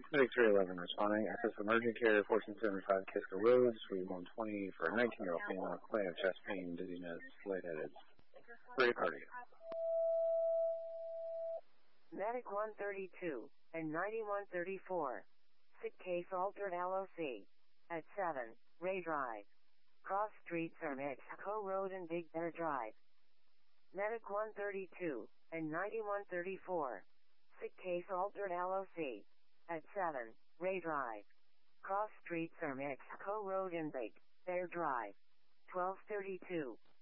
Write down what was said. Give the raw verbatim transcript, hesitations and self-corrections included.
Medic three eleven responding. Access emergent carrier fourteen seventy-five Kisco Road, Suite one twenty for a nineteen-year-old female complaining of chest pain, dizziness, lightheaded. Bradycardia. Medic one thirty-two and ninety-one thirty-four. Sick case altered L O C. At seven, Ray Drive. Cross streets are Mexico Road and Big Bear Drive. Medic one thirty-two and ninety-one thirty-four. Sick case altered L O C. At seven, Ray Drive. Cross streets are Mexico Road and Big Bear Drive. twelve thirty-two.